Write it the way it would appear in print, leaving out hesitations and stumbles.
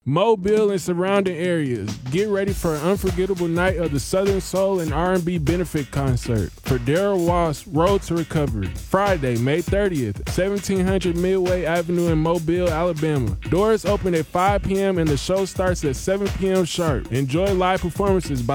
Mobile and surrounding areas. Get ready for an unforgettable night of the Southern Soul and R&B benefit concert for Daryl Ross Road to Recovery. Friday, May 30th, 1700 Midway Avenue in Mobile, Alabama. Doors open at 5 p.m. and the show starts at 7 p.m. sharp. Enjoy live performances by